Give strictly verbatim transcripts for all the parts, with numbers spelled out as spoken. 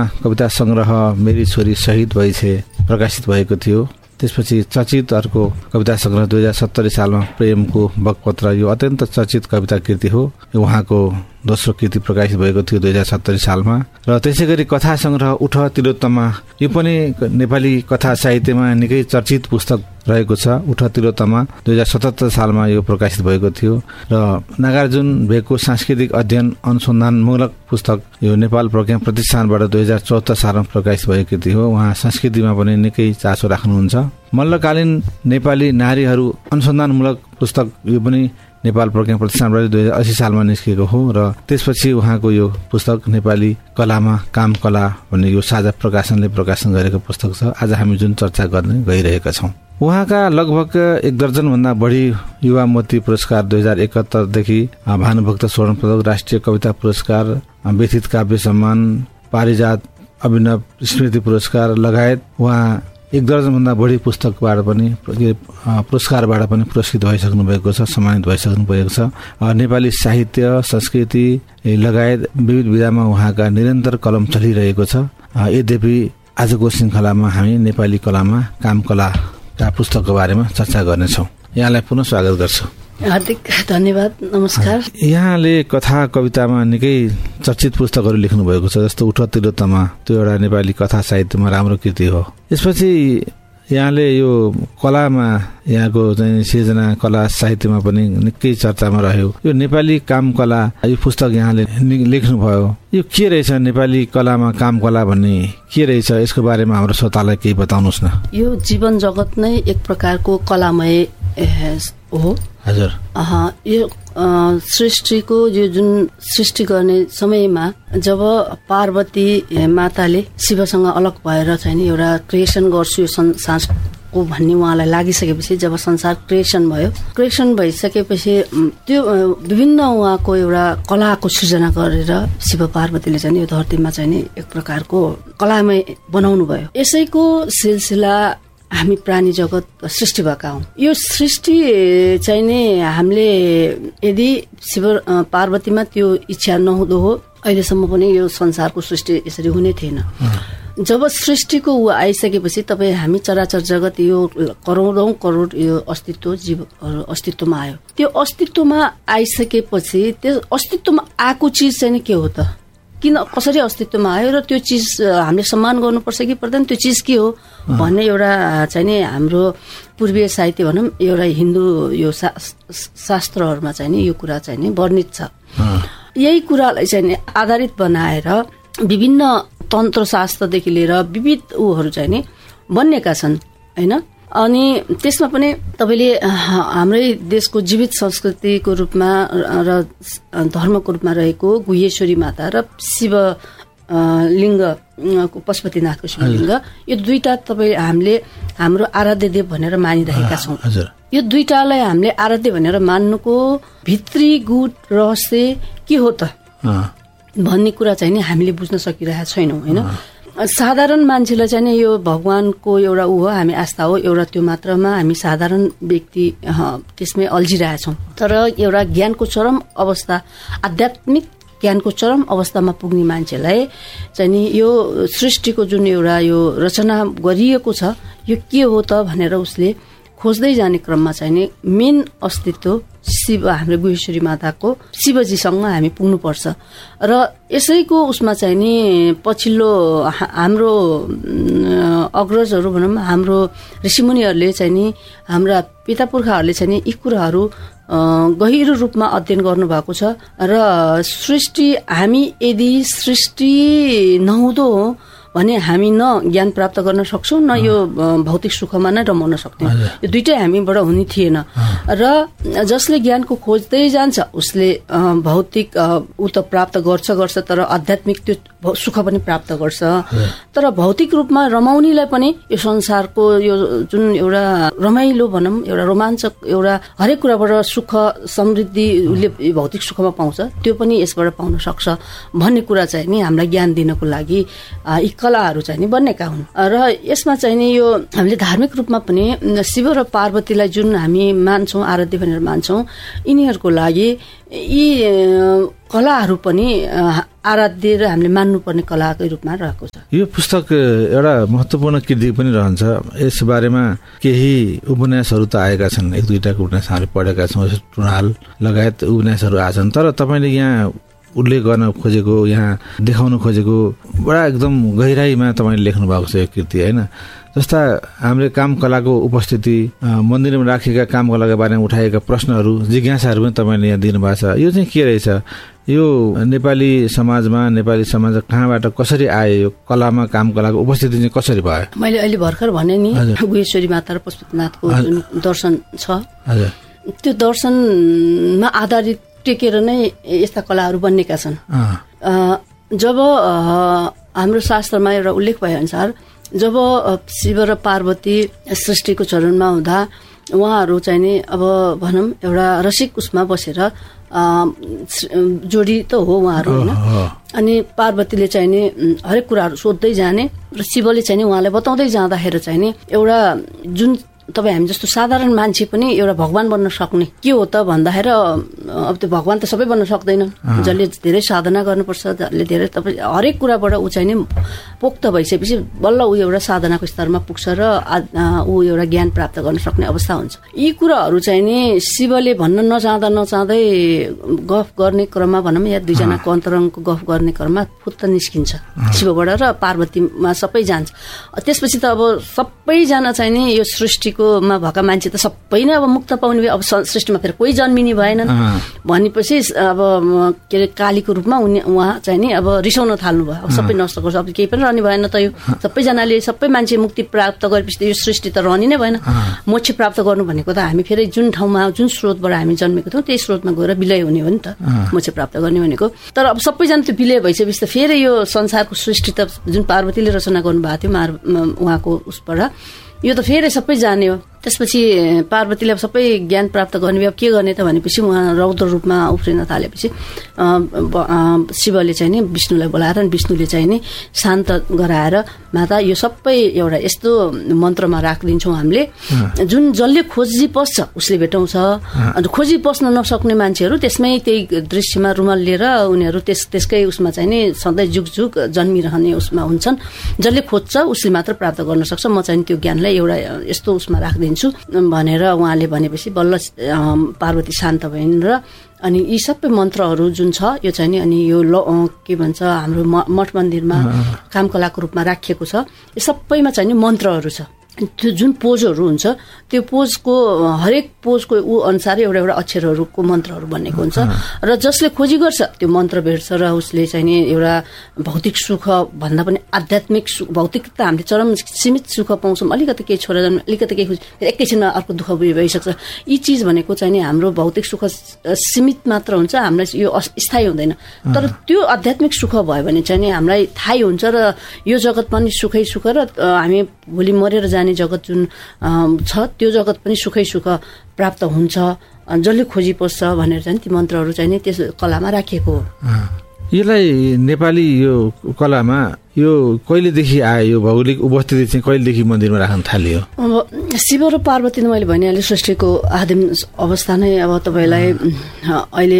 कविता संग्रह मेरी छोरी शहीद भइछे प्रकाशित भएको थियो। त्यसपछि चर्चित अर्को कविता संग्रह दुई हजार सत्तरी सालमा प्रेमको बकपत्र, यो अत्यन्त चर्चित कविता कृति हो। यो उहाँको दोस्रो कृति प्रकाशित भएको थियो दुई हजार सत्तरी सालमा। र त्यसै गरी कथा संग्रह उठ तिलोत्तमा, यो पनि नेपाली कथा साहित्यमा निकै चर्चित पुस्तक रहेको छ। उठ तिलोत्तमा दुई हजार सतहत्तर सालमा यो प्रकाशित भएको थियो। र नागार्जुन भेगको सांस्कृतिक अध्ययन अनुसन्धानमूलक पुस्तक, यो नेपाल प्रज्ञा प्रतिष्ठानबाट दुई हजार चौहत्तर सालमा प्रकाशित भएको कृति हो। उहाँ संस्कृतिमा पनि निकै चासो राख्नुहुन्छ। मल्लकालीन नेपाली नारीहरू अनुसन्धानमूलक पुस्तक, यो पनि नेपाल प्रज्ञा प्रतिष्ठानबाट दुई हजार अस्सी सालमा निस्केको हो। र त्यसपछि उहाँको यो पुस्तक नेपाली कलामा काम कला भन्ने यो साझा प्रकाशनले प्रकाशन गरेको पुस्तक छ। आज हामी जुन चर्चा गर्ने गइरहेका छौँ, उहाँका लगभग एक दर्जन भन्दा बढी युवा मोती पुरस्कार दुई हजार एकहत्तरदेखि भानुभक्त स्वर्ण पदक, राष्ट्रिय कविता पुरस्कार, व्यथित काव्य सम्मान, पारिजात अभिनव स्मृति पुरस्कार लगायत उहाँ एक दर्जन भन्दा बढी पुस्तकबाट पनि पुरस्कारबाट पनि पुरस्कृत भइसक्नु भएको छ, सम्मानित भइसक्नु भएको छ। नेपाली साहित्य संस्कृति लगायत विविध विधामा उहाँका निरन्तर कलम चलिरहेको छ। यद्यपि आजको श्रृङ्खलामा हामी नेपाली कलामा काम कलाका पुस्तकको बारेमा चर्चा गर्नेछौँ। यहाँलाई पुनः स्वागत गर्छु। हार्दिक धन्यवाद, नमस्कार। यहाँले कथा कवितामा निकै चर्चित पुस्तकहरू लेख्नु भएको छ, जस्तो उठ तिलोत्तमा, त्यो एउटा नेपाली कथा साहित्यमा राम्रो कृति हो। यसपछि यहाँले यो कलामा यहाँको चाहिँ सिर्जना कला साहित्यमा पनि निकै चर्चामा रह्यो। यो नेपाली काम कला, यो पुस्तक यहाँले लेख्नुभयो, यो के रहेछ नेपाली कलामा काम कला भन्ने के रहेछ, यसको बारेमा हाम्रो श्रोतालाई केही बताउनुहोस् न। यो जीवन जगत नै एक प्रकारको कलामय हो। हजुर। यो सृष्टिको यो जुन सृष्टि गर्ने समयमा जब पार्वती माताले शिवसँग अलग भएर चाहिँ नि एउटा क्रिएसन गर्छु यो संसारको भन्ने उहाँलाई लागिसकेपछि, जब संसार क्रिएसन भयो, क्रिएसन भइसकेपछि त्यो विभिन्न उहाँको एउटा कलाको सृजना गरेर शिव पार्वतीले चाहिँ यो धरतीमा चाहिँ नि एक प्रकारको कलामय बनाउनु भयो। यसैको सिलसिला हामी प्राणी जगत सृष्टि भएका हौँ। यो सृष्टि चाहिँ नि हामीले यदि शिव पार्वतीमा त्यो इच्छा नहुँदो हो अहिलेसम्म पनि यो संसारको सृष्टि यसरी हुने थिएन। जब सृष्टिको ऊ आइसकेपछि तपाईँ हामी चराचर जगत यो करोडौं करोड यो अस्तित्व जीव अस्तित्वमा आयो। त्यो अस्तित्वमा आइसकेपछि त्यो अस्तित्वमा आएको चिज चाहिँ के हो त, किन कसरी अस्तित्वमा आयो र त्यो चिज हामीले सम्मान गर्नुपर्छ कि पर्दैन, त्यो चिज के हो भन्ने एउटा चाहिँ नि हाम्रो पूर्वीय साहित्य भनौँ एउटा हिन्दू यो शास्त्रहरूमा चाहिँ नि यो कुरा चाहिँ नि वर्णित छ। यही कुरालाई चाहिँ नि आधारित बनाएर विभिन्न तन्त्र शास्त्रदेखि लिएर विविध ऊहरू चाहिँ नि बन्नेका छन् हैन। अनि त्यसमा पनि तपाईँले हाम्रै देशको जीवित संस्कृतिको रूपमा र धर्मको रूपमा रहेको गुह्येश्वरी माता र शिव लिङ्ग पशुपतिनाथको शिवलिङ्ग, यो दुईटा तपाईँ हामीले हाम्रो आराध्य देव भनेर मानिरहेका छौँ। यो दुईटालाई हामीले आराध्य भनेर मान्नुको भित्री गुट रहस्य के हो त भन्ने कुरा चाहिँ नि हामीले बुझ्न सकिरहेका छैनौँ होइन। साधारण मान्छेलाई चाहिँ नि यो भगवानको एउटा ऊ हो, हामी आस्था हो एउटा, त्यो मात्रामा हामी साधारण व्यक्ति त्यसमै अल्झिरहेछौँ। तर एउटा ज्ञानको चरम अवस्था, आध्यात्मिक ज्ञानको चरम अवस्थामा पुग्ने मान्छेलाई चाहिँ नि यो सृष्टिको जुन एउटा यो रचना गरिएको छ यो के हो त भनेर उसले खोज्दै जाने क्रममा चाहिँ नि मेन अस्तित्व शिव, हाम्रो गुह्येश्वरी माताको शिवजीसँग हामी पुग्नुपर्छ। र यसैको उसमा चाहिँ नि पछिल्लो हाम्रो अग्रजहरू भनौँ, हाम्रो ऋषिमुनिहरूले चाहिँ नि हाम्रा पिता पुर्खाहरूले चाहिँ नि यी कुराहरू गहिरो रूपमा अध्ययन गर्नुभएको छ। र सृष्टि हामी यदि सृष्टि नहुँदो हो भने हामी न ज्ञान प्राप्त गर्न सक्छौँ न यो भौतिक सुखमा नै रमाउन सक्छौँ। यो दुइटै हामीबाट हुने थिएन। र जसले ज्ञानको खोज्दै जान्छ उसले भौतिक ऊ त प्राप्त गर्छ गर्छ तर आध्यात्मिक त्यो सुख पनि प्राप्त गर्छ। तर भौतिक रूपमा रमाउनेलाई पनि यो संसारको यो जुन एउटा रमाइलो भनौँ, एउटा रोमाञ्चक, एउटा हरेक कुराबाट सुख समृद्धि उसले भौतिक सुखमा पाउँछ, त्यो पनि यसबाट पाउन सक्छ भन्ने कुरा चाहिँ नि हामीलाई ज्ञान दिनको लागि यी कलाहरू चाहिँ नि बन्नेका हुन्। र यसमा चाहिँ नि यो हामीले धार्मिक रूपमा पनि शिव र पार्वतीलाई जुन हामी मान्छौँ, आराध्य भनेर मान्छौँ, यिनीहरूको लागि यी कलाहरू पनि आराध्य र हामीले मान्नुपर्ने कलाकै रूपमा रहेको छ। यो पुस्तक एउटा महत्त्वपूर्ण कृति पनि रहन्छ। यस बारेमा केही उपन्यासहरू त आएका छन्, एक दुईवटा उपन्यास हामीले पढेका छौँ, टुँडाल लगायत उपन्यासहरू आछन्, तर तपाईँले यहाँ उल्लेख गर्न खोजेको, यहाँ देखाउन खोजेको बडा एकदम गहिराईमा तपाईँले लेख्नु भएको छ यो कृति, होइन? जस्ता हामीले काम कलाको उपस्थिति, मन्दिरमा राखेका काम कलाको बारेमा उठाएका प्रश्नहरू, जिज्ञासाहरू पनि तपाईँले यहाँ दिनुभएको छ। यो चाहिँ के रहेछ? यो नेपाली समाजमा, नेपाली समाज कहाँबाट कसरी आयो? यो कलामा काम कलाको उपस्थिति चाहिँ कसरी भयो? मैले अहिले भर्खर भने नि गुहेश्वरी माता र पशुपतिनाथको जुन दर्शन छ, त्यो दर्शनमा आधारित टेकेर नै यस्ता कलाहरू बन्नेका छन्। जब हाम्रो शास्त्रमा एउटा उल्लेख भए अनुसार जब शिव र पार्वती सृष्टिको चरणमा हुँदा उहाँहरू चाहिँ नि अब भनौँ एउटा रसिक उसमा बसेर जोडी त हो उहाँहरू, होइन? अनि पार्वतीले चाहिँ नि हरेक कुराहरू सोध्दै जाने र शिवले चाहिँ नि उहाँलाई बताउँदै जाँदाखेरि चाहिँ नि एउटा जुन तपाईँ हामी जस्तो साधारण मान्छे पनि एउटा भगवान बन्न सक्ने के हो त भन्दाखेरि अब त्यो भगवान त सबै बन्न सक्दैन। जसले धेरै साधना गर्नुपर्छ, जसले धेरै तपाईँ हरेक कुराबाट ऊ चाहिँ नि पोख्त भइसकेपछि बल्ल ऊ एउटा साधनाको स्तरमा पुग्छ र ऊ एउटा ज्ञान प्राप्त गर्न सक्ने अवस्था हुन्छ। यी कुराहरू चाहिँ नि शिवले भन्न नचाहँदा नचाहँदै गफ गर्ने क्रममा भनौँ या दुईजनाको अन्तरङ्गको गफ गर्ने क्रममा फुत्त निस्किन्छ शिवबाट र पार्वतीमा सबै जान्छ। त्यसपछि त अब सबैजना चाहिँ नि यो सृष्टि मा भएका मान्छे त सबै नै अब मुक्त पाउने भयो। अब सृष्टिमा फेरि कोही जन्मिने भएनन् भनेपछि अब के अरे कालीको रूपमा उनी उहाँ चाहिँ नि अब रिसाउन थाल्नु भयो। अब सबै नष्ट गर्छ, अब केही पनि रहने भएन त। यो सबैजनाले सबै मान्छे मुक्ति प्राप्त गरेपछि त यो सृष्टि त रहने नै भएन। मोक्ष प्राप्त गर्नु भनेको त हामी फेरि जुन ठाउँमा जुन स्रोतबाट हामी जन्मेको थियौँ त्यही स्रोतमा गएर विलय हुने हो नि त, मोक्ष प्राप्त गर्ने भनेको। तर अब सबैजना त्यो विलय भइसकेपछि त फेरि यो संसारको सृष्टि त जुन पार्वतीले रचना गर्नुभएको थियो मार उहाँको उसबाट यो त फेरि सबै जाने हो। त्यसपछि पार्वतीले अब सबै ज्ञान प्राप्त गर्ने अब के गर्ने त भनेपछि उहाँ रौद्र रूपमा उफ्रिन थालेपछि शिवले चाहिँ नि विष्णुलाई बोलाएर विष्णुले चाहिँ नि शान्त गराएर माता यो सबै एउटा यस्तो मन्त्रमा राखिदिन्छौँ हामीले, जुन जसले खोजी पस्छ उसले भेटाउँछ। अन्त खोजी पस्न नसक्ने मान्छेहरू त्यसमै त्यही दृश्यमा रुमाल लिएर उनीहरू त्यस त्यसकै उसमा चाहिँ नि सधैँ जुग जुग जन्मिरहने उसमा हुन्छन्। जसले खोज्छ उसले मात्र प्राप्त गर्न सक्छ। म चाहिँ त्यो ज्ञानलाई एउटा यस्तो उसमा राखिदिन्छु भनेर उहाँले भनेपछि बल्ल पार्वती शान्त भइन्। र अनि यी सबै मन्त्रहरू जुन छ यो चाहिँ नि अनि यो के भन्छ हाम्रो मठ मन्दिरमा कामकलाको रूपमा राखिएको छ। यो सबैमा चाहिँ नि मन्त्रहरू छ। त्यो जुन पोजहरू हुन्छ त्यो पोजको हरेक पोजको ऊ अनुसार एउटा एउटा अक्षरहरूको मन्त्रहरू बनेको हुन्छ र जसले खोजी गर्छ त्यो मन्त्र भेट्छ र उसले चाहिँ नि एउटा भौतिक सुख भन्दा पनि आध्यात्मिक सुख, भौतिक त हामीले चरम सीमित सुख पाउँछौँ, अलिकति केही छोरा जन्म अलिकति केही एकैछिनमा अर्को दुःख भइसक्छ। यी चिज भनेको चाहिँ नि हाम्रो भौतिक सुख सीमित मात्र हुन्छ, हामीलाई यो स्थायी हुँदैन। तर त्यो आध्यात्मिक सुख भयो भने चाहिँ नि हामीलाई थाहै हुन्छ र यो जगत पनि सुखै सुख र हामी भोलि मरेर जाने जगत जुन छ त्यो जगत पनि सुखै सुख प्राप्त हुन्छ जसले खोजी पस्छ भनेर चाहिँ ती मन्त्रहरू चाहिँ नि त्यस कलामा राखिएको हो। यसलाई नेपाली यो कलामा यो कहिलेदेखि आयो? यो भौगोलिक उपस्थिति चाहिँ कहिलेदेखि मन्दिरमा राख्न थालियो? अब शिव र पार्वती मैले भनिहालेँ सृष्टिको आदिम अवस्था नै अब तपाईँलाई अहिले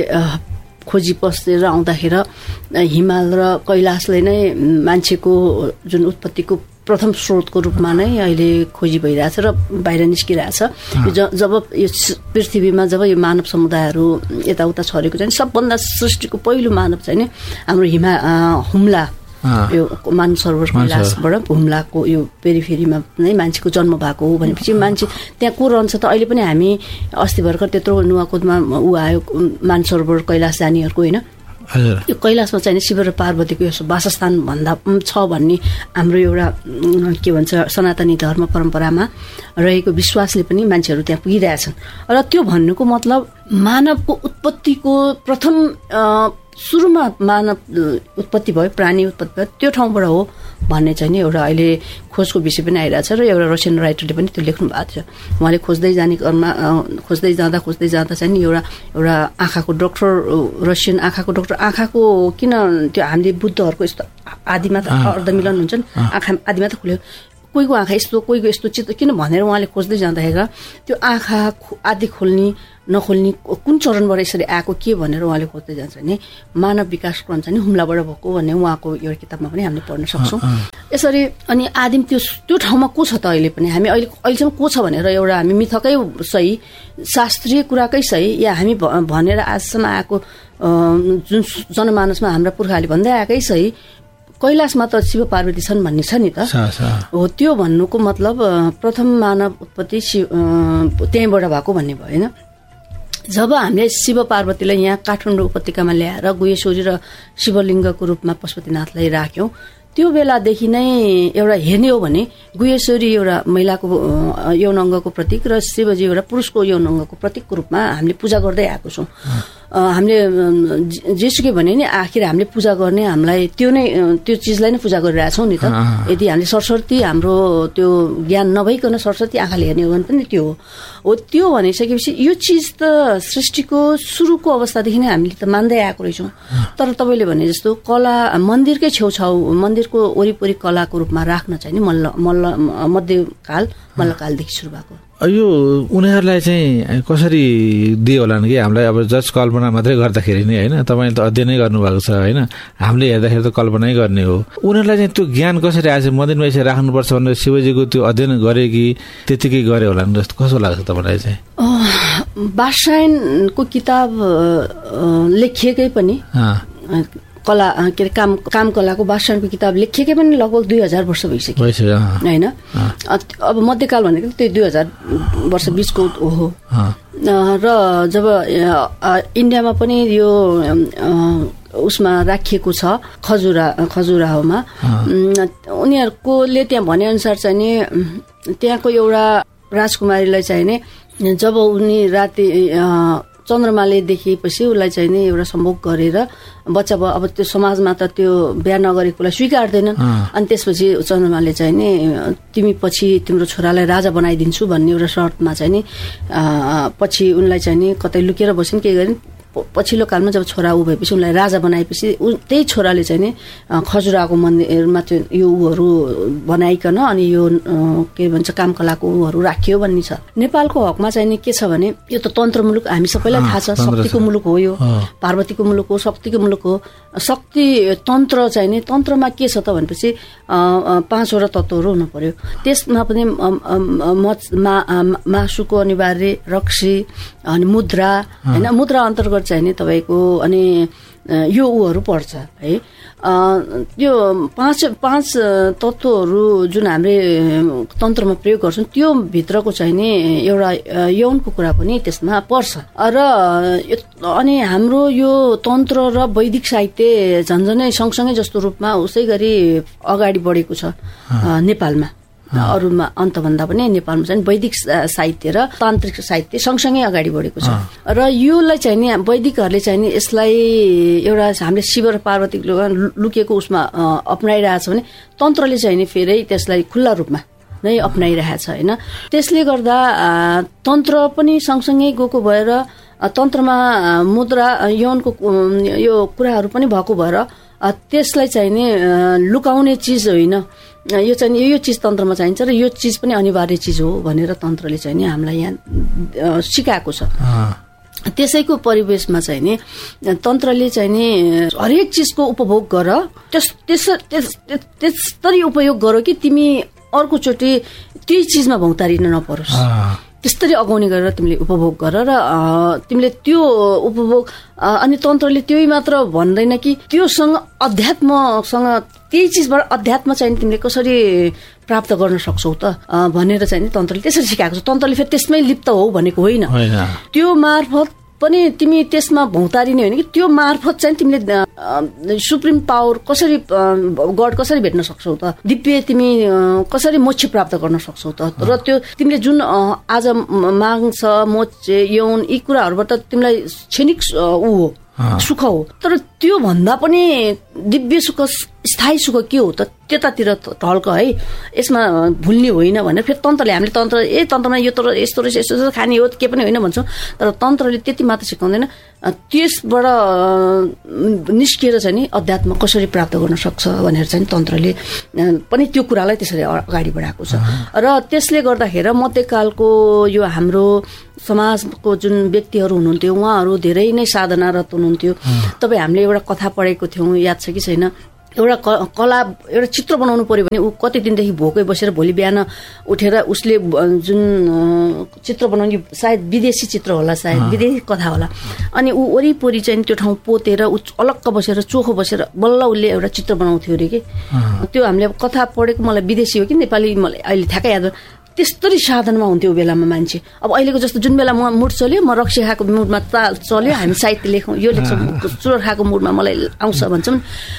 खोजी पसेर आउँदाखेरि हिमाल र कैलाशले नै मान्छेको जुन उत्पत्तिको प्रथम स्रोतको रूपमा नै अहिले खोजी भइरहेछ र बाहिर निस्किरहेछ। जब यो पृथ्वीमा जब यो मानव समुदायहरू यताउता छरेको चाहिँ सबभन्दा सृष्टिको पहिलो मानव चाहिँ नि हाम्रो हिमा हुम्ला यो मानव सरोवर कैलाशबाट हुम्लाको यो पेरिफेरीमा नै मान्छेको जन्म भएको हो भनेपछि मान्छे त्यहाँ को रहन्छ त? अहिले पनि हामी अस्ति भर्खर त्यत्रो नुवाकोटमा ऊ आयो मानव सरोवर कैलाश जानेहरूको, होइन? यो कैलाशमा चाहिँ शिव र पार्वतीको यो वासस्थान भन्दा छ भन्ने हाम्रो एउटा के भन्छ सनातनी धर्म परम्परामा रहेको विश्वासले पनि मान्छेहरू त्यहाँ पुगिरहेछन्। र त्यो भन्नुको मतलब मानवको उत्पत्तिको प्रथम सुरुमा मानव उत्पत्ति भयो, प्राणी उत्पत्ति भयो, त्यो ठाउँबाट हो भन्ने चाहिँ नि एउटा अहिले खोजको विषय पनि आइरहेछ र एउटा रसियन राइटरले पनि त्यो लेख्नु भएको थियो। उहाँले खोज्दै जाने क्रममा खोज्दै जाँदा खोज्दै जाँदा चाहिँ नि एउटा एउटा आँखाको डक्टर, रसियन आँखाको डक्टर, आँखाको किन त्यो हामीले बुद्धहरूको यस्तो आदिमा त अर्धमिलन हुन्छ नि, आँखा आदिमा त खुल्यो, कोहीको आँखा यस्तो कोहीको यस्तो चित्त किन भनेर उहाँले खोज्दै जाँदाखेरि त्यो आँखा आदि खोल्ने नखोल्ने कुन चरणबाट यसरी आएको के भनेर उहाँले खोज्दै जान्छ भने मानव विकास क्रम चाहिँ हुम्लाबाट भएको भन्ने उहाँको एउटा किताबमा पनि हामीले पढ्न सक्छौँ। यसरी अनि आदिम त्यो त्यो ठाउँमा को छ त अहिले पनि हामी अहिले अहिलेसम्म को छ भनेर एउटा हामी मिथकै सही शास्त्रीय कुराकै सही या हामी भनेर आजसम्म आएको जुन जनमानसमा हाम्रा पुर्खाले भन्दै आएकै सही कैलाशमा त शिव पार्वती छन् भन्ने छ नि त हो। त्यो भन्नुको मतलब प्रथम मानव उत्पत्ति शिव त्यहीँबाट भएको भन्ने भयो होइन। जब हामीले शिव पार्वतीलाई यहाँ काठमाडौँ उपत्यकामा ल्याएर गुहेश्वरी र शिवलिङ्गको रूपमा पशुपतिनाथलाई राख्यौँ त्यो बेलादेखि नै एउटा हेर्ने हो भने गुहेश्वरी एउटा महिलाको यौन अङ्गको प्रतीक र शिवजी एउटा पुरुषको यौन अङ्गको प्रतीकको रूपमा हामीले पूजा गर्दै आएको छौँ। हामीले जेसुकै भने नि आखिर हामीले पूजा गर्ने हामीलाई त्यो नै त्यो चिजलाई नै पूजा गरिरहेछौँ नि त। यदि हामीले सरस्वती हाम्रो त्यो ज्ञान नभइकन सरस्वती आँखाले हेर्ने हो भने पनि त्यो हो। त्यो भनिसकेपछि यो चिज त सृष्टिको सुरुको अवस्थादेखि नै हामीले त मान्दै आएको रहेछौँ। तर तपाईँले भने जस्तो कला मन्दिरकै छेउछाउ मन्दिरको वरिपरि कलाको रूपमा राख्न चाहिँ नि मल्ल मल्ल मध्यकाल मल्लकालदेखि सुरु भएको। यो उनीहरूलाई चाहिँ कसरी दियो होला कि हामीलाई अब जस्ट कल्पना मात्रै गर्दाखेरि नै होइन तपाईँले त अध्ययनै गर्नुभएको छ होइन हामीले हेर्दाखेरि त कल्पनै गर्ने हो। उनीहरूलाई चाहिँ त्यो ज्ञान कसरी आएछ मन्दिरमा यसरी राख्नुपर्छ भनेर शिवजीको त्यो अध्ययन गरे कि त्यतिकै गरे होला जस्तो कस्तो लाग्छ तपाईँलाई चाहिँ? वात्स्यायनको किताब लेखिएकै पनि कला के अरे काम काम कलाको वात्स्यायनको किताब लेखिएकै पनि लगभग दुई हजार वर्ष भइसक्यो होइन। अब मध्यकाल भनेको त्यही दुई हजार वर्ष बिचको हो। र जब इन्डियामा पनि यो उसमा राखिएको छ खजुरा खजुराहोमा उनीहरूकोले त्यहाँ भनेअनुसार चाहिँ नि त्यहाँको एउटा राजकुमारीलाई चाहिँ नि जब उनी राति चन्द्रमाले देखिएपछि उसलाई चाहिँ नि एउटा सम्भोग गरेर बच्चा भयो। अब त्यो समाजमा त त्यो बिहा नगरेकोलाई स्वीकार्दैनन् अनि त्यसपछि चन्द्रमाले चाहिँ नि तिमी पछि तिम्रो छोरालाई राजा बनाइदिन्छु भन्ने एउटा शर्तमा चाहिँ नि पछि उनलाई चाहिँ नि कतै लुकेर बसिन् के गरिन् पछिल्लो कालमा जब छोरा ऊ भएपछि उनलाई राजा बनाएपछि त्यही छोराले चाहिँ नि खजुराको मन्दिरमा त्यो यो ऊहरू बनाइकन अनि यो के भन्छ कामकलाको ऊहरू राखियो भन्ने छ। नेपालको हकमा चाहिँ नि के छ भने यो त तन्त्र मुलुक हामी सबैलाई थाहा छ शक्तिको मुलुक हो यो पार्वतीको मुलुक हो शक्तिको मुलुक हो। शक्ति तन्त्र चाहिँ नि तन्त्रमा के छ त भनेपछि पाँचवटा तत्त्वहरू हुनु पर्यो। त्यसमा पनि मासुको अनिवार्य रक्सी अनि मुद्रा होइन मुद्रा अन्तर्गत चाहिँ नि तपाईँको अनि यो ऊहरू पर्छ है। यो पाँच पाँच तत्त्वहरू जुन हामीले तन्त्रमा प्रयोग गर्छौँ त्यो भित्रको चाहिँ नि एउटा यौनको कुरा पनि त्यसमा पर्छ। र अनि हाम्रो यो तन्त्र र वैदिक साहित्य झन्झनै सँगसँगै जस्तो रूपमा उसै गरी अगाडि बढेको छ नेपालमा। अरूमा अन्तभन्दा पनि नेपालमा चाहिँ वैदिक साहित्य र तान्त्रिक साहित्य सँगसँगै अगाडि बढेको छ। र योलाई चाहिँ नि वैदिकहरूले चाहिँ नि यसलाई एउटा हामीले शिव र पार्वती लुकेको उसमा अप्नाइरहेछ भने तन्त्रले चाहिँ नि फेरि त्यसलाई खुल्ला रूपमा नै अप्नाइरहेछ होइन। त्यसले गर्दा तन्त्र पनि सँगसँगै गएको भएर तन्त्रमा मुद्रा यौनको यो कुराहरू पनि भएको भएर त्यसलाई चाहिँ नि लुकाउने चिज होइन यो चाहिँ यो चिज तन्त्रमा चाहिन्छ र यो चिज पनि अनिवार्य चिज हो भनेर तन्त्रले चाहिँ नि हामीलाई यहाँ सिकाएको छ। त्यसैको परिवेशमा चाहिँ नि तन्त्रले चाहिँ नि हरेक चिजको उपभोग गर त्यस त्यसरी उपयोग गर कि तिमी अर्कोचोटि त्यही चिजमा भौतारिन नपरोस् त्यसरी अगाउने गरेर तिमीले उपभोग गर र तिमीले त्यो उपभोग अनि तन्त्रले त्यही मात्र भन्दैन कि त्योसँग अध्यात्मसँग त्यही चिजबाट अध्यात्म चाहिँ तिमीले कसरी प्राप्त गर्न सक्छौ त भनेर चाहिँ तन्त्रले त्यसरी सिकाएको छ। तन्त्रले फेरि त्यसमै लिप्त हो भनेको होइन त्यो मार्फत पनि तिमी त्यसमा भौतारिने होइन कि त्यो मार्फत चाहिँ तिमीले सुप्रिम पावर कसरी गड कसरी भेट्न सक्छौ त दिव्य तिमी कसरी मोक्ष प्राप्त गर्न सक्छौ त। र त्यो तिमीले जुन आज माग्छ मोक्ष यौन यी कुराहरूबाट तिमीलाई क्षणिक ऊ हो सुख हो तर त्यो भन्दा पनि दिव्य सुख स्थायी सुख के हो त त्यतातिर ढल्क है, यसमा भुल्ने होइन भनेर फेरि तन्त्रले हामीले तन्त्र ए तन्त्रमा यो तर यस्तो रहेछ यस्तो खाने हो के पनि होइन भन्छौँ, तर तन्त्रले त्यति मात्र सिकाउँदैन, त्यसबाट निस्किएर चाहिँ नि अध्यात्म कसरी प्राप्त गर्न सक्छ भनेर चाहिँ तन्त्रले पनि त्यो कुरालाई त्यसरी अगाडि बढाएको छ। र त्यसले गर्दाखेरि मध्यकालको यो हाम्रो समाजको जुन व्यक्तिहरू हुनुहुन्थ्यो उहाँहरू धेरै नै साधनारत हुनुहुन्थ्यो। तपाईँ हामीले एउटा कथा पढेको थियौँ, याद छ कि छैन, एउटा कला एउटा चित्र बनाउनु पर्यो भने ऊ कति दिनदेखि भोकै बसेर भोलि बिहान उठेर उसले जुन चित्र बनाउने सायद विदेशी चित्र होला, सायद विदेशी कथा होला, अनि ऊ वरिपरि चाहिँ त्यो ठाउँ पोतेर ऊ अलक्क बसेर चोखो बसेर बल्ल उसले एउटा चित्र बनाउँथ्यो अरे कि। त्यो हामीले कथा पढेको मलाई विदेशी हो कि नेपाली मलाई अहिले ठ्याक्कै याद। त्यस्तरी साधनमा हुन्थ्यो बेलामा मान्छे। अब अहिलेको जस्तो जुन बेला म मुड चल्यो, म रक्सी खाएको मुडमा ताल चल्यो, हामी साहित्य लेखौँ, यो लेख्छौँ, चुरोट खाएको मुडमा मलाई आउँछ भन्छौँ।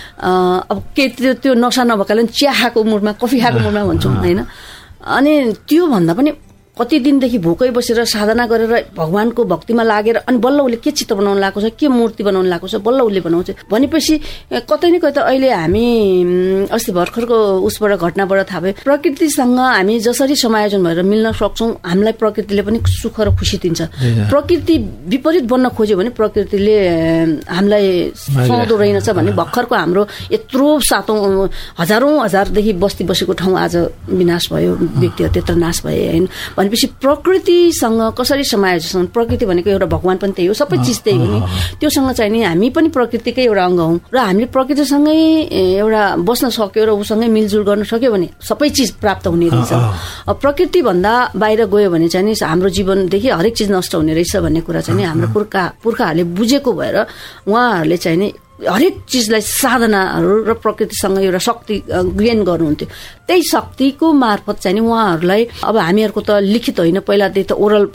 अब के त्यो त्यो नसा नभएकाले चिया खाएको मुडमा, कफी खाएको मुडमा भन्छौँ होइन। अनि त्यो भन्दा पनि कति दिनदेखि भोकै बसेर साधना गरेर भगवानको भक्तिमा लागेर अनि बल्ल उसले के चित्र बनाउनु लागेको छ, के मूर्ति बनाउनु लागेको छ, बल्ल उसले बनाउँछ भनेपछि कतै न कतै अहिले हामी अस्ति भर्खरको उसबाट घटनाबाट थाहा भयो प्रकृतिसँग हामी जसरी समायोजन भएर मिल्न सक्छौँ हामीलाई प्रकृतिले पनि सुख र खुसी दिन्छ। प्रकृति विपरीत बन्न खोज्यो भने प्रकृतिले हामीलाई सुहाउँदो रहेनछ भन्ने भर्खरको हाम्रो यत्रो सातौँ हजारौँ हजारदेखि बस्ती बसेको ठाउँ आज विनाश भयो, व्यक्तिहरू त्यत्र नाश भए होइन। भनेपछि प्रकृतिसँग कसरी समायोजन, प्रकृति भनेको एउटा भगवान पनि त्यही हो, सबै चिज त्यही हो नि, त्योसँग चाहिँ नि हामी पनि प्रकृतिकै एउटा अङ्ग हौँ र हामीले प्रकृतिसँगै एउटा बस्न सक्यो र उसँगै मिलजुल गर्न सक्यो भने सबै चिज प्राप्त हुने रहेछ। प्रकृतिभन्दा बाहिर गयो भने चाहिँ नि हाम्रो जीवनदेखि हरेक चिज नष्ट हुने रहेछ भन्ने कुरा चाहिँ नि हाम्रो पुर्खा पुर्खाहरूले बुझेको भएर उहाँहरूले चाहिँ नि हरेक चिजलाई साधनाहरू र प्रकृतिसँग एउटा शक्ति ग्रहण गर्नुहुन्थ्यो। त्यही शक्तिको मार्फत चाहिँ नि उहाँहरूलाई अब हामीहरूको त लिखित होइन, पहिलादेखि त ओरल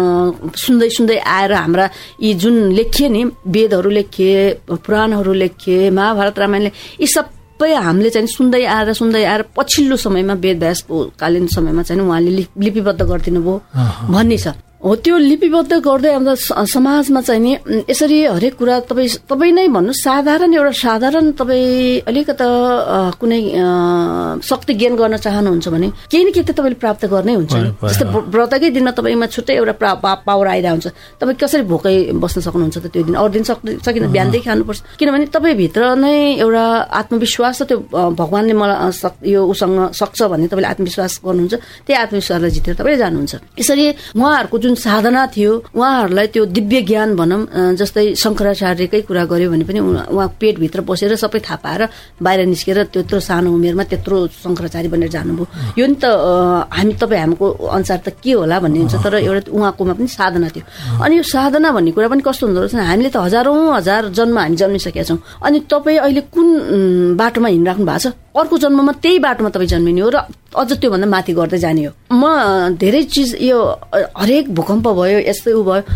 सुन्दै सुन्दै आएर हाम्रा यी जुन लेखिए नि वेदहरू लेखिए, पुराणहरू लेखिए, महाभारत रामायणले यी सबै हामीले चाहिँ सुन्दै आएर सुन्दै आएर पछिल्लो समयमा वेदव्यासको कालीन समयमा चाहिँ उहाँले लिपिबद्ध गरिदिनु भयो भन्ने छ। हो त्यो लिपिबद्ध गर्दै आउँदा समाजमा चाहिँ नि यसरी हरेक कुरा तपाईँ तपाईँ नै भन्नु साधारण एउटा साधारण तपाईँ अलिकता कुनै शक्ति ज्ञान गर्न चाहनुहुन्छ भने केही न केही त तपाईँले प्राप्त गर्नै हुन्छ नि। जस्तै व्रतकै दिनमा तपाईँमा छुट्टै एउटा पावर आइरहेको हुन्छ, तपाईँ कसरी भोकै बस्न सक्नुहुन्छ त त्यो दिन, अरू दिन सक् सकिन बिहानदेखि खानुपर्छ, किनभने तपाईँभित्र नै एउटा आत्मविश्वास छ, त्यो भगवान्ले मलाई यो उसँग सक्छ भन्ने तपाईँले आत्मविश्वास गर्नुहुन्छ, त्यही आत्मविश्वासलाई जितेर तपाईँ जानुहुन्छ। यसरी उहाँहरूको जुन साधना थियो उहाँहरूलाई त्यो दिव्य ज्ञान भनौँ, जस्तै शङ्कराचार्यकै कुरा गर्यो भने पनि उहाँ पेटभित्र बसेर सबै थाहा पाएर बाहिर निस्केर त्यत्रो सानो उमेरमा त्यत्रो शङ्कराचार्य बनेर जानुभयो। यो नि त हामी तपाईँ हाम्रो अनुसार त के होला भन्ने हुन्छ, तर एउटा उहाँकोमा पनि साधना थियो। अनि यो साधना भन्ने कुरा पनि कस्तो हुँदो रहेछ, हामीले त हजारौँ हजार जन्म हामी जन्मिसकेका छौँ, अनि तपाईँ अहिले कुन बाटोमा हिँडिराख्नु भएको छ, अर्को जन्ममा त्यही बाटोमा तपाईँ जन्मिने हो र अझ त्योभन्दा माथि गर्दै जाने हो। म धेरै चिज यो हरेक भूकम्प भयो यस्तै उ भयो,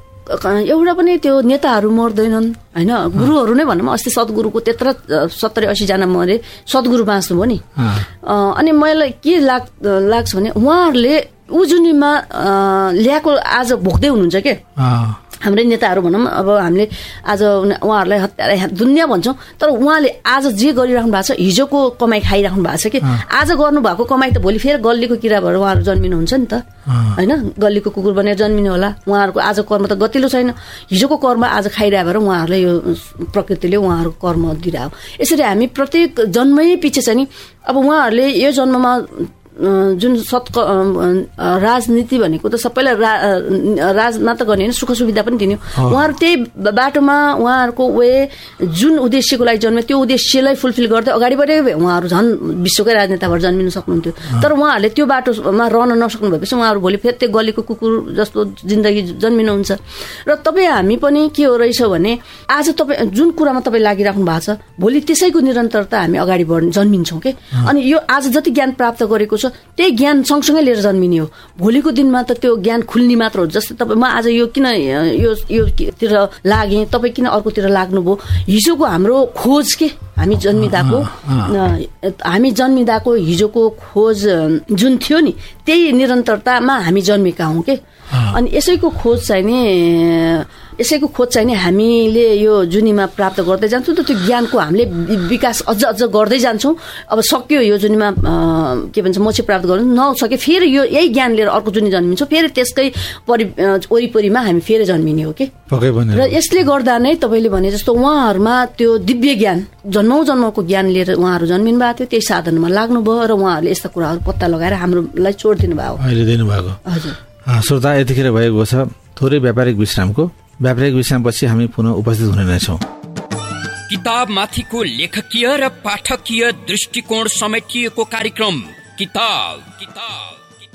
एउटा पनि त्यो नेताहरू मर्दैनन् होइन, गुरुहरू नै भनौँ, अस्ति सद्गुरुको त्यत्र सत्तरी असीजना मरे, सद्गुरु बाँच्नुभयो नि। अनि मलाई के लाग लाग्छ भने उहाँहरूले उजुनीमा ल्याएको आज भोग्दै हुनुहुन्छ के हाम्रै नेताहरू भनौँ। अब हामीले आज उहाँहरूलाई हत्या दुनियाँ भन्छौँ, तर उहाँले आज जे गरिराख्नु भएको छ हिजोको कमाइ खाइराख्नु भएको छ कि आज गर्नुभएको कमाइ त भोलि फेरि गल्लीको किरा भएर उहाँहरू जन्मिनुहुन्छ नि त होइन, गल्लीको कुकुर बनेर जन्मिनु होला। उहाँहरूको आज कर्म त गतिलो छैन, हिजोको कर्म आज खाइरह भएर उहाँहरूलाई यो प्रकृतिले उहाँहरूको कर्म दिइरह्यो। यसरी हामी प्रत्येक जन्मै पछि चाहिँ नि अब उहाँहरूले यो जन्ममा जुन सत् राजनीति भनेको त सबैलाई रा राज मात्र गर्ने होइन, सुख सुविधा पनि दिने हो। उहाँहरू त्यही बाटोमा उहाँहरूको वे जुन उद्देश्यको लागि जन्मे त्यो उद्देश्यलाई फुलफिल गर्दै अगाडि बढे उहाँहरू झन् विश्वकै राजनेता भएर जन्मिन सक्नुहुन्थ्यो। तर उहाँहरूले त्यो बाटोमा रहन नसक्नु भएपछि उहाँहरू भोलि फेरि त्यो गलीको कुकुर जस्तो जिन्दगी जन्मिनुहुन्छ। र तपाईँ हामी पनि के हो रहेछ भने आज तपाईँ जुन कुरामा तपाईँ लागिराख्नु भएको छ भोलि त्यसैको निरन्तरता हामी अगाडि बढ जन्मिन्छौँ कि। अनि यो आज जति ज्ञान प्राप्त गरेको छ त्यही ज्ञान सँगसँगै लिएर जन्मिने हो। भोलिको दिनमा त त्यो ज्ञान खुल्ने मात्र हो। जस्तै तपाईँ म आज यो किन यो योतिर लागेँ, तपाईँ किन अर्कोतिर लाग्नुभयो, हिजोको हाम्रो खोज के हामी जन्मिँदाको हामी जन्मिँदाको हिजोको खोज जुन थियो नि त्यही निरन्तरतामा हामी जन्मेका हौँ के। अनि यसैको खोज चाहिँ नि यसैको खोज चाहिँ नि हामीले यो जुनीमा प्राप्त गर्दै जान्छौँ त त्यो ज्ञानको हामीले विकास अझ अझ गर्दै जान्छौँ। अब सक्यो यो जुनीमा के भन्छ मोक्ष प्राप्त गर्नु नसके फेरि यो यही ज्ञान लिएर अर्को जुनी जन्मिन्छौँ, फेरि त्यसकै परि वरिपरिमा हामी फेरि जन्मिने हो कि। र यसले गर्दा नै तपाईँले भने जस्तो उहाँहरूमा त्यो दिव्य ज्ञान जन्मौँ जन्मको ज्ञान लिएर उहाँहरू जन्मिनु भएको थियो, त्यही साधनमा लाग्नुभयो र उहाँहरूले यस्ता कुराहरू पत्ता लगाएर हाम्रोलाई छोडिदिनु भएको अहिले दिनुभएको। हजुर श्रोता, यतिखेर भएको छ थोरै व्यापारिक विश्रामको। व्यापारिक विश्रामपछि हामी पुनः उपस्थित हुने नै छौँ। किताबमाथिको लेखकीय र पाठकीय दृष्टिकोण समेटिएको कार्यक्रम किताब किताब